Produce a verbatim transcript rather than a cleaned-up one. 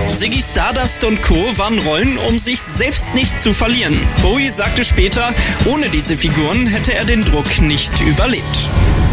Ziggy Stardust und Co. waren Rollen, um sich selbst nicht zu verlieren. Bowie sagte später, ohne diese Figuren hätte er den Druck nicht überlebt.